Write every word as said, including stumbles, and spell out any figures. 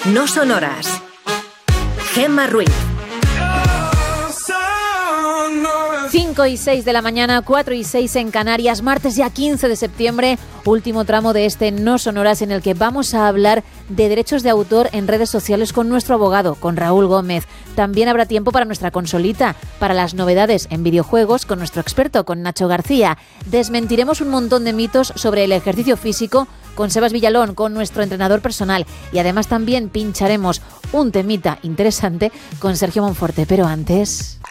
No Sonoras. Gemma Ruiz. cinco y seis de la mañana, cuatro y seis en Canarias, martes ya quince de septiembre, último tramo de este No Sonoras en el que vamos a hablar de derechos de autor en redes sociales con nuestro abogado, con Raúl Gómez. También habrá tiempo para nuestra consolita, para las novedades en videojuegos con nuestro experto, con Nacho García. Desmentiremos un montón de mitos sobre el ejercicio físico con Sebas Villalón, con nuestro entrenador personal, y además también pincharemos un temita interesante con Sergio Monforte. Pero antes...